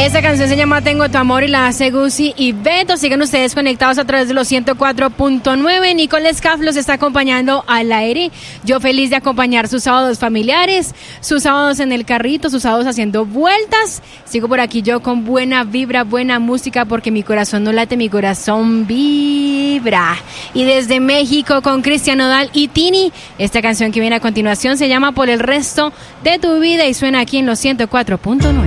Esta canción se llama Tengo tu amor y la hace Gucci y Beto. Sigan ustedes conectados a través de los 104.9. Nicole Scaff los está acompañando al aire. Yo feliz de acompañar sus sábados familiares, sus sábados en el carrito, sus sábados haciendo vueltas. Sigo por aquí yo con buena vibra, buena música, porque mi corazón no late, mi corazón vibra. Y desde México con Cristian Nodal y Tini, esta canción que viene a continuación se llama Por el resto de tu vida y suena aquí en los 104.9.